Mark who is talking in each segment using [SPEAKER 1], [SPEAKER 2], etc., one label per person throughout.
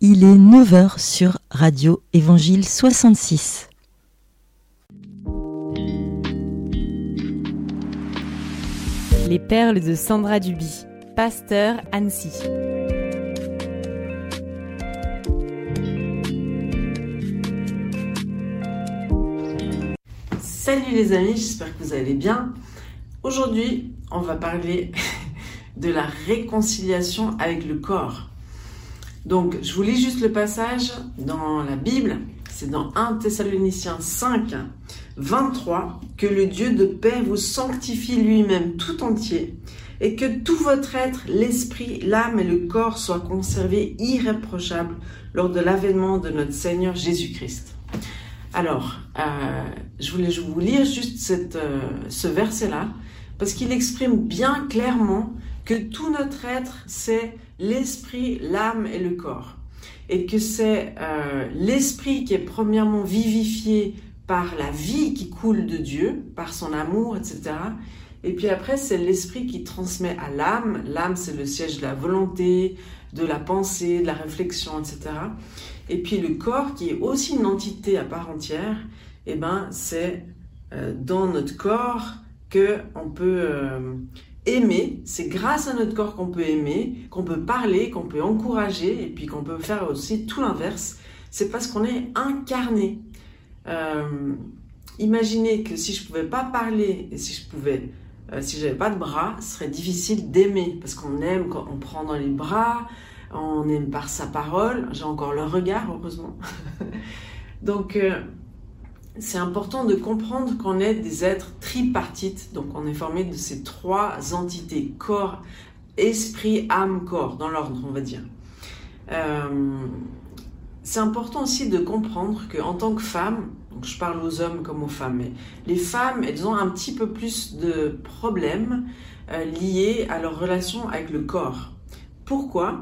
[SPEAKER 1] Il est 9h sur Radio Évangile 66.
[SPEAKER 2] Les perles de Sandra Duby, pasteur Annecy.
[SPEAKER 3] Salut les amis, j'espère que vous allez bien. Aujourd'hui, on va parler de la réconciliation avec le corps. Donc, je vous lis juste le passage dans la Bible. C'est dans 1 Thessaloniciens 5, 23, que le Dieu de paix vous sanctifie lui-même tout entier et que tout votre être, l'esprit, l'âme et le corps soient conservés irréprochables lors de l'avènement de notre Seigneur Jésus-Christ. Alors, je voulais vous lire juste ce verset-là parce qu'il exprime bien clairement que tout notre être, c'est l'esprit, l'âme et le corps. Et que c'est l'esprit qui est premièrement vivifié par la vie qui coule de Dieu, par son amour, etc. Et puis après, c'est l'esprit qui transmet à l'âme. L'âme, c'est le siège de la volonté, de la pensée, de la réflexion, etc. Et puis le corps, qui est aussi une entité à part entière, eh ben, c'est dans notre corps qu'on peut aimer. C'est grâce à notre corps qu'on peut aimer, qu'on peut parler, qu'on peut encourager, et puis qu'on peut faire aussi tout l'inverse. C'est parce qu'on est incarné. Imaginez que si je pouvais pas parler et si j'avais pas de bras, ce serait difficile d'aimer parce qu'on aime quand on prend dans les bras, on aime par sa parole. J'ai encore le regard, heureusement. Donc, c'est important de comprendre qu'on est des êtres tripartites. Donc, on est formé de ces trois entités, corps, esprit, âme, corps, dans l'ordre, on va dire. C'est important aussi de comprendre qu'en tant que femme, donc je parle aux hommes comme aux femmes, mais les femmes, elles ont un petit peu plus de problèmes liés à leur relation avec le corps. Pourquoi ?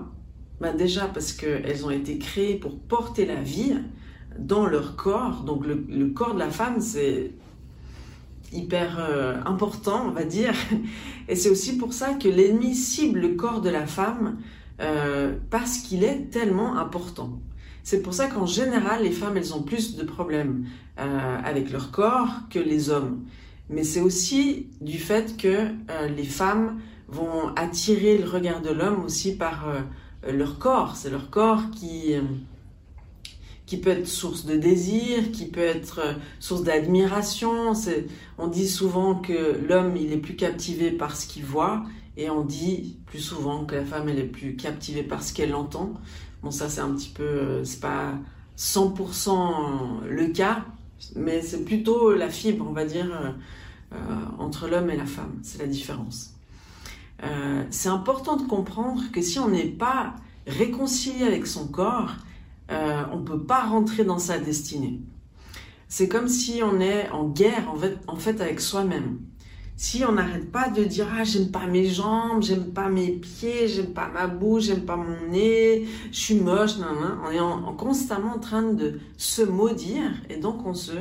[SPEAKER 3] Déjà parce qu'elles ont été créées pour porter la vie dans leur corps. Donc le corps de la femme, c'est hyper important, on va dire. Et c'est aussi pour ça que l'ennemi cible le corps de la femme parce qu'il est tellement important. C'est pour ça qu'en général, les femmes, elles ont plus de problèmes avec leur corps que les hommes. Mais c'est aussi du fait que les femmes vont attirer le regard de l'homme aussi par leur corps. C'est leur corps qui peut être source de désir, qui peut être source d'admiration. On dit souvent que l'homme, il est plus captivé par ce qu'il voit, et on dit plus souvent que la femme, elle est plus captivée par ce qu'elle entend. Bon, ça, c'est un petit peu, c'est pas 100% le cas, mais c'est plutôt la fibre, on va dire, entre l'homme et la femme. C'est la différence. C'est important de comprendre que si on n'est pas réconcilié avec son corps, on ne peut pas rentrer dans sa destinée. C'est comme si on est en guerre en fait avec soi-même. Si on n'arrête pas de dire « Ah, j'aime pas mes jambes, j'aime pas mes pieds, j'aime pas ma bouche, j'aime pas mon nez, je suis moche, nan. » On est constamment en train de se maudire et donc on se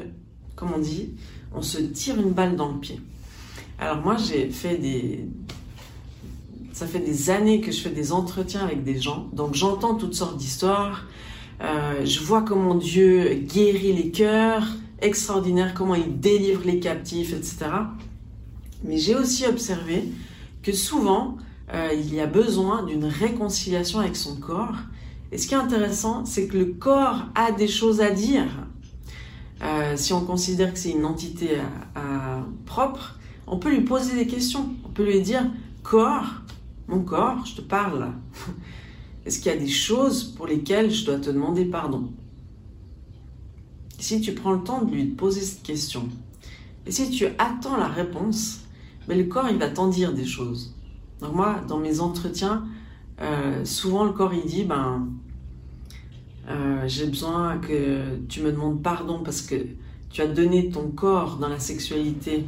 [SPEAKER 3] tire une balle dans le pied. Alors moi, ça fait des années que je fais des entretiens avec des gens, donc j'entends toutes sortes d'histoires. Je vois comment Dieu guérit les cœurs, extraordinaire, comment il délivre les captifs, etc. Mais j'ai aussi observé que souvent, il y a besoin d'une réconciliation avec son corps. Et ce qui est intéressant, c'est que le corps a des choses à dire. Si on considère que c'est une entité propre, on peut lui poser des questions. On peut lui dire « Corps, mon corps, je te parle. Est-ce qu'il y a des choses pour lesquelles je dois te demander pardon ?» Si tu prends le temps de lui poser cette question, et si tu attends la réponse, le corps, il va t'en dire des choses. Donc moi, dans mes entretiens, souvent le corps, il dit j'ai besoin que tu me demandes pardon parce que tu as donné ton corps dans la sexualité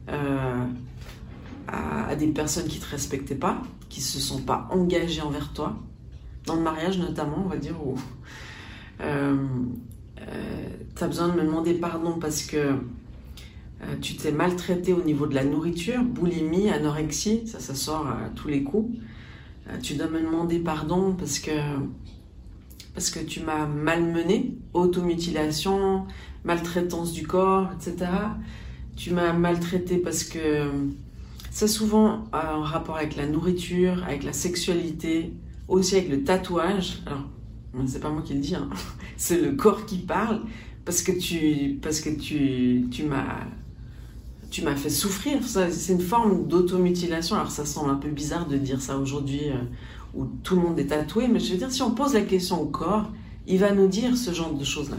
[SPEAKER 3] à des personnes qui ne te respectaient pas, qui ne se sont pas engagées envers toi, dans le mariage notamment, on va dire, où tu as besoin de me demander pardon parce que tu t'es maltraité au niveau de la nourriture, boulimie, anorexie, ça sort à tous les coups. Tu dois me demander pardon parce que parce que tu m'as malmené, automutilation, maltraitance du corps, etc. Tu m'as maltraité parce que c'est souvent en rapport avec la nourriture, avec la sexualité, aussi avec le tatouage. Alors, c'est pas moi qui le dis, hein. C'est le corps qui parle, parce que tu m'as fait souffrir. Ça, c'est une forme d'automutilation. Alors ça semble un peu bizarre de dire ça aujourd'hui où tout le monde est tatoué, mais je veux dire, si on pose la question au corps, il va nous dire ce genre de choses-là.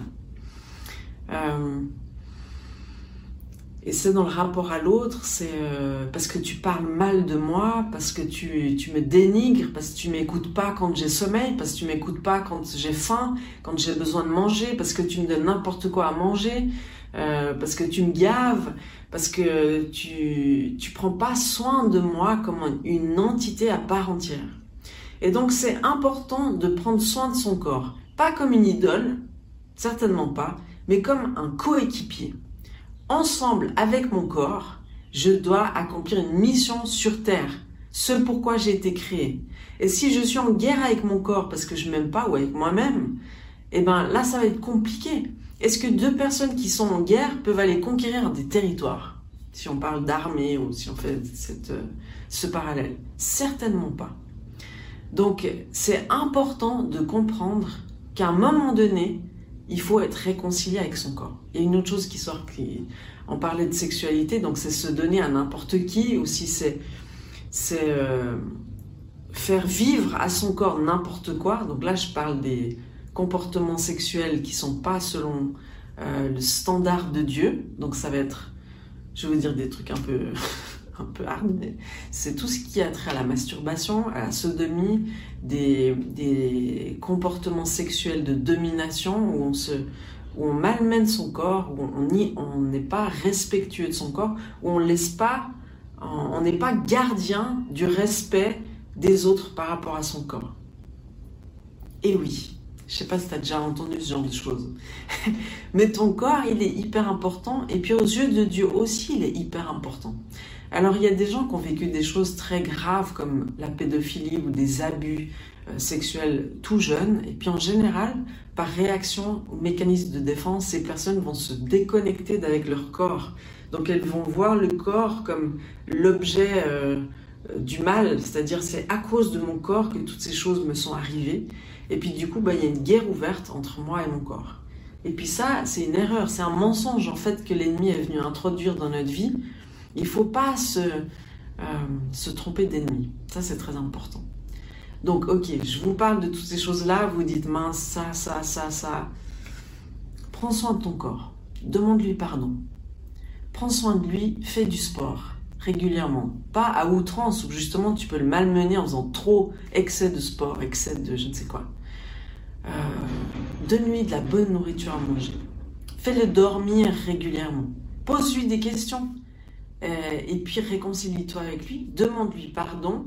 [SPEAKER 3] Et c'est dans le rapport à l'autre, c'est parce que tu parles mal de moi, parce que tu me dénigres, parce que tu m'écoutes pas quand j'ai sommeil, parce que tu m'écoutes pas quand j'ai faim, quand j'ai besoin de manger, parce que tu me donnes n'importe quoi à manger, parce que tu me gaves, parce que tu prends pas soin de moi comme une entité à part entière. Et donc c'est important de prendre soin de son corps, pas comme une idole, certainement pas, mais comme un coéquipier. Ensemble, avec mon corps, je dois accomplir une mission sur Terre, ce pourquoi j'ai été créé. Et si je suis en guerre avec mon corps parce que je m'aime pas ou avec moi-même, eh ben là ça va être compliqué. Est-ce que deux personnes qui sont en guerre peuvent aller conquérir des territoires? Si on parle d'armée ou si on fait ce parallèle. Certainement pas. Donc c'est important de comprendre qu'à un moment donné, il faut être réconcilié avec son corps. Il y a une autre chose qui sort, on parlait de sexualité, donc c'est se donner à n'importe qui, ou si c'est faire vivre à son corps n'importe quoi. Donc là, je parle des comportements sexuels qui sont pas selon le standard de Dieu. Donc ça va être, je veux dire des trucs un peu hard, mais c'est tout ce qui a trait à la masturbation, à la sodomie, des comportements sexuels de domination où on malmène son corps, où on n'est pas respectueux de son corps, où on n'est pas gardien du respect des autres par rapport à son corps. Et oui, je sais pas si tu as déjà entendu ce genre de choses, mais ton corps, il est hyper important, et puis aux yeux de Dieu aussi, il est hyper important. Alors, il y a des gens qui ont vécu des choses très graves comme la pédophilie ou des abus sexuels tout jeunes. Et puis, en général, par réaction au mécanisme de défense, ces personnes vont se déconnecter d'avec leur corps. Donc, elles vont voir le corps comme l'objet du mal. C'est-à-dire, c'est à cause de mon corps que toutes ces choses me sont arrivées. Et puis, du coup, il y a une guerre ouverte entre moi et mon corps. Et puis ça, c'est une erreur. C'est un mensonge, en fait, que l'ennemi est venu introduire dans notre vie. Il ne faut pas se tromper d'ennemi. Ça, c'est très important. Donc, ok, je vous parle de toutes ces choses-là. Vous dites, mince, ça. Prends soin de ton corps. Demande-lui pardon. Prends soin de lui. Fais du sport régulièrement. Pas à outrance où justement tu peux le malmener en faisant trop excès de sport, excès de je ne sais quoi. Donne-lui de la bonne nourriture à manger. Fais-le dormir régulièrement. Pose-lui des questions. Et puis réconcilie-toi avec lui, demande-lui pardon,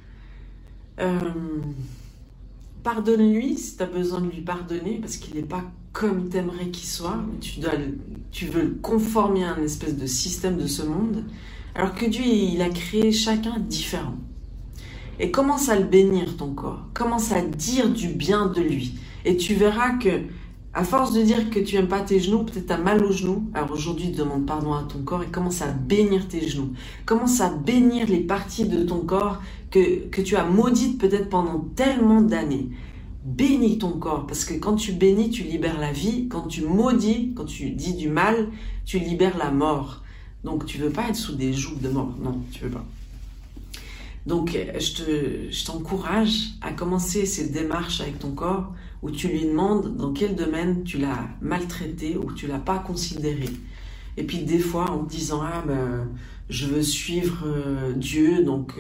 [SPEAKER 3] pardonne-lui si tu as besoin de lui pardonner, parce qu'il n'est pas comme t'aimerais qu'il soit, tu veux le conformer à un espèce de système de ce monde, alors que Dieu, il a créé chacun différent. Et commence à le bénir ton corps, commence à dire du bien de lui, et tu verras que à force de dire que tu n'aimes pas tes genoux, peut-être tu as mal aux genoux. Alors aujourd'hui, demande pardon à ton corps et commence à bénir tes genoux. Commence à bénir les parties de ton corps que tu as maudites peut-être pendant tellement d'années. Bénis ton corps, parce que quand tu bénis, tu libères la vie. Quand tu maudis, quand tu dis du mal, tu libères la mort. Donc tu ne veux pas être sous des jougs de mort. Non, tu ne veux pas. Donc je t'encourage à commencer ces démarches avec ton corps, où tu lui demandes dans quel domaine tu l'as maltraité ou tu l'as pas considéré. Et puis des fois en te disant je veux suivre Dieu, donc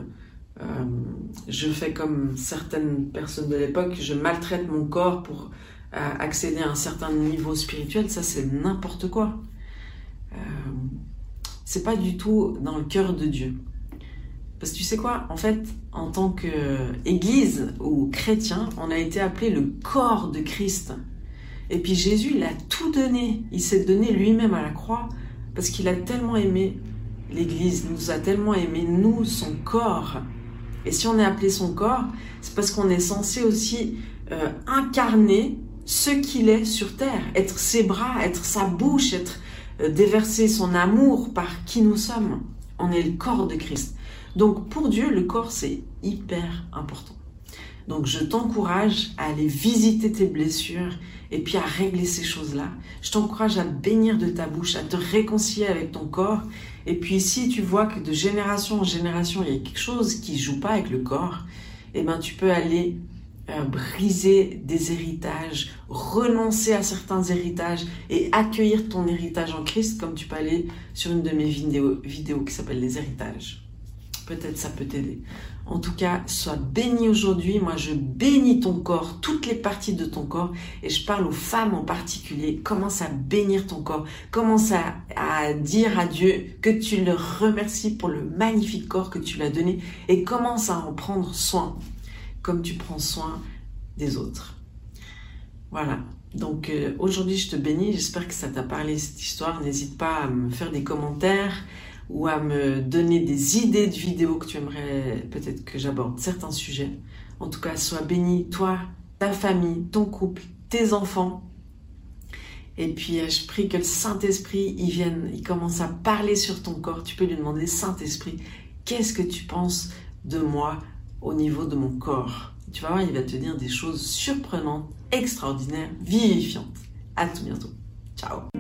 [SPEAKER 3] je fais comme certaines personnes de l'époque, je maltraite mon corps pour accéder à un certain niveau spirituel. Ça, c'est n'importe quoi. C'est pas du tout dans le cœur de Dieu. Parce que tu sais quoi, en fait, en tant qu'Église ou chrétien, on a été appelé le corps de Christ. Et puis Jésus, il a tout donné. Il s'est donné lui-même à la croix parce qu'il a tellement aimé l'Église, il nous a tellement aimé, nous, son corps, Et si on est appelé son corps, c'est parce qu'on est censé aussi incarner ce qu'il est sur terre, être ses bras, être sa bouche, déverser son amour par qui nous sommes. On est le corps de Christ. Donc pour Dieu, le corps, c'est hyper important. Donc je t'encourage à aller visiter tes blessures et puis à régler ces choses-là. Je t'encourage à bénir de ta bouche, à te réconcilier avec ton corps. Et puis si tu vois que de génération en génération, il y a quelque chose qui ne joue pas avec le corps, eh ben, tu peux aller briser des héritages, renoncer à certains héritages et accueillir ton héritage en Christ, comme tu peux aller sur une de mes vidéos qui s'appelle les héritages. Peut-être ça peut t'aider. En tout cas, sois béni aujourd'hui. Moi, je bénis ton corps, toutes les parties de ton corps. Et je parle aux femmes en particulier. Commence à bénir ton corps. Commence à dire à Dieu que tu le remercies pour le magnifique corps que tu lui as donné. Et commence à en prendre soin, comme tu prends soin des autres. Voilà. Donc aujourd'hui, je te bénis. J'espère que ça t'a parlé, cette histoire. N'hésite pas à me faire des commentaires ou à me donner des idées de vidéos que tu aimerais peut-être que j'aborde certains sujets. En tout cas, sois béni, toi, ta famille, ton couple, tes enfants. Et puis, je prie que le Saint-Esprit, il commence à parler sur ton corps. Tu peux lui demander, Saint-Esprit, qu'est-ce que tu penses de moi au niveau de mon corps? Tu vas voir, il va te dire des choses surprenantes, extraordinaires, vivifiantes. À tout bientôt. Ciao.